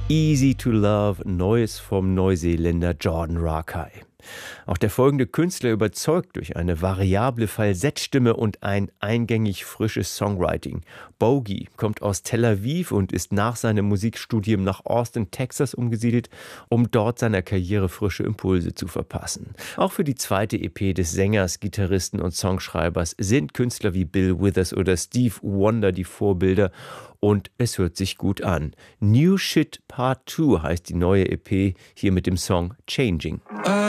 Easy to Love, Neues vom Neuseeländer Jordan Rakei. Auch der folgende Künstler überzeugt durch eine variable Falsettstimme und ein eingängig frisches Songwriting. Bogey kommt aus Tel Aviv und ist nach seinem Musikstudium nach Austin, Texas umgesiedelt, um dort seiner Karriere frische Impulse zu verpassen. Auch für die zweite EP des Sängers, Gitarristen und Songschreibers sind Künstler wie Bill Withers oder Steve Wonder die Vorbilder und es hört sich gut an. New Shit Part 2 heißt die neue EP, hier mit dem Song Changing.